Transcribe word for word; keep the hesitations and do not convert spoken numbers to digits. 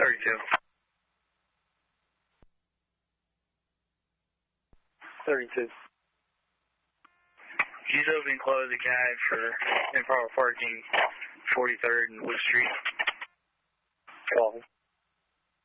thirty-two. thirty-two. He's open close the cab for improper parking, forty-third and Wood Street. Call.